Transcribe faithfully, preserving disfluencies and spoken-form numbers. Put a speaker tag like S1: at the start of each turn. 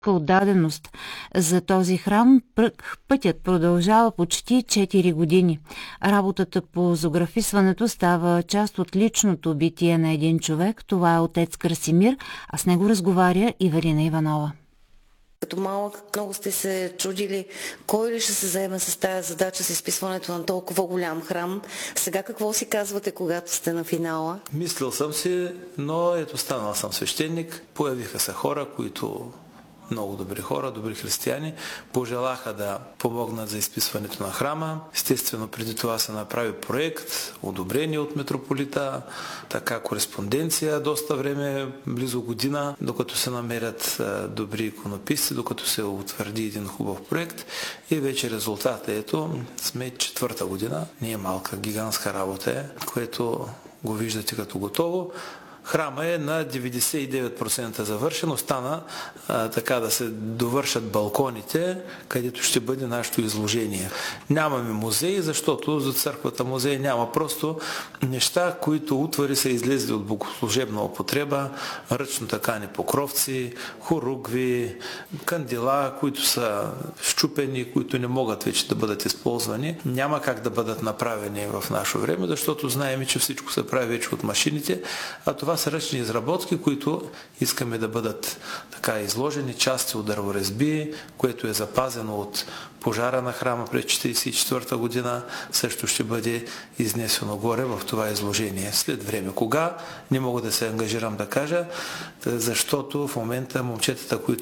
S1: отдаденост за този храм. Пътят продължава почти четири години. Работата по зографисването става част от личното битие на един човек. Това е отец Красимир, а с него разговаря Ивелина Иванова.
S2: Като малък много сте се чудили кой ли ще се заеме с тая задача с изписването на толкова голям храм. Сега какво си казвате, когато сте на финала?
S3: Мислил съм си, но ето станал съм свещеник. Появиха се хора, които много добри хора, добри християни, пожелаха да помогнат за изписването на храма. Естествено, преди това се направи проект, одобрение от митрополита, така кореспонденция доста време, близо година, докато се намерят добри иконописци, докато се утвърди един хубав проект и вече резултатът ето, сме четвърта година. Не е малка, гигантска работа е, което го виждате като готово. Храма е на деветдесет и девет процента завършен, остана а, така да се довършат балконите, където ще бъде нашето изложение. Нямаме музей, защото за църквата музей няма, просто неща, които утвари са излезли от богослужебна употреба, ръчно такани покровци, хоругви, кандила, които са счупени, които не могат вече да бъдат използвани. Няма как да бъдат направени в наше време, защото знаем, че всичко се прави вече от машините, а това са ръчни изработки, които искаме да бъдат така изложени, части от дърворезби, което е запазено от пожара на храма през четиридесет и четвърта година, също ще бъде изнесено горе в това изложение. След време. Кога? Не мога да се ангажирам да кажа, защото в момента момчетата, които